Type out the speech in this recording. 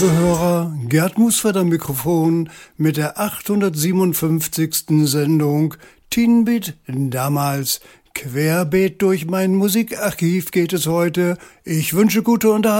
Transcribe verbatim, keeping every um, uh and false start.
liebe Hörer, Gerd Musford am Mikrofon mit der achthundertsiebenundfünfzigsten Sendung Teen Beat damals. Querbeet durch mein Musikarchiv geht es heute. Ich wünsche gute Unterhaltung.